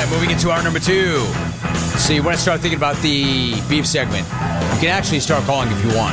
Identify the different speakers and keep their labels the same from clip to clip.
Speaker 1: right, moving into hour number 2. So you want to start thinking about the beef segment. You can actually start calling if you want.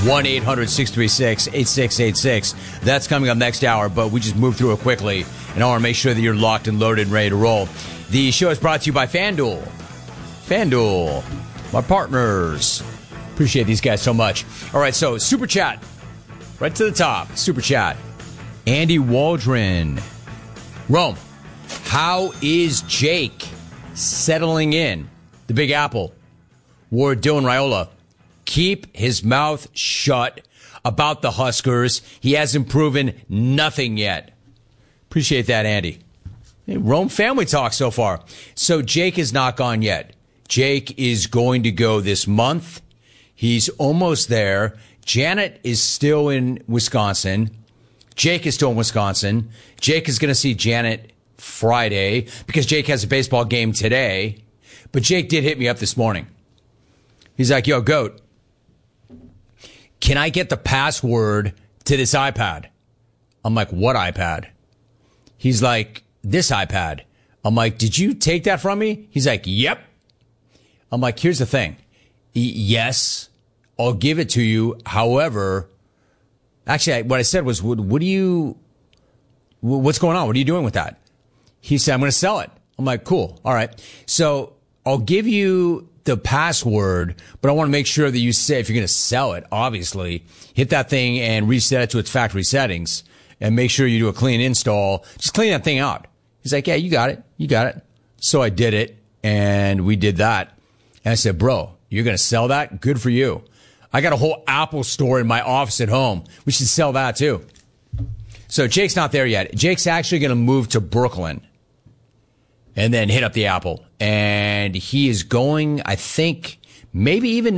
Speaker 1: 1-800-636-8686. That's coming up next hour, but we just moved through it quickly, and I want to make sure that you're locked and loaded and ready to roll. The show is brought to you by FanDuel. FanDuel, my partners. Appreciate these guys so much. All right, so Super Chat. Right to the top, Super Chat. Andy Waldron. Rome, how is Jake settling in the Big Apple? Ward Dylan Raiola. Keep his mouth shut about the Huskers. He hasn't proven nothing yet. Appreciate that, Andy. Hey, Rome family talk so far. So Jake is not gone yet. Jake is going to go this month. He's almost there. Janet is still in Wisconsin. Jake is still in Wisconsin. Jake is going to see Janet Friday because Jake has a baseball game today. But Jake did hit me up this morning. He's like, yo, Goat, can I get the password to this iPad? I'm like, what iPad? He's like, this iPad. I'm like, did you take that from me? He's like, yep. I'm like, here's the thing. Yes, I'll give it to you. However, actually, what I said was, what's going on? What are you doing with that? He said, I'm going to sell it. I'm like, cool. All right. So I'll give you the password, but I want to make sure that you say, if you're going to sell it, obviously, hit that thing and reset it to its factory settings and make sure you do a clean install. Just clean that thing out. He's like, yeah, you got it. You got it. So I did it, and we did that. And I said, bro, you're going to sell that? Good for you. I got a whole Apple store in my office at home. We should sell that too. So Jake's not there yet. Jake's actually going to move to Brooklyn and then hit up the Apple. And he is going, I think, maybe even